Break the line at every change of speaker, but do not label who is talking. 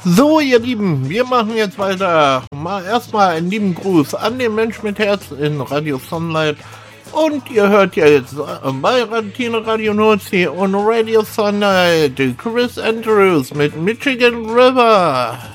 So, ihr Lieben, wir machen jetzt weiter. Mal erstmal einen lieben Gruß an den Mensch mit Herz in Radio Sunlight. Und ihr hört ja jetzt bei Radio Nordsee und Radio Sunlight Chris Andrews mit Michigan River.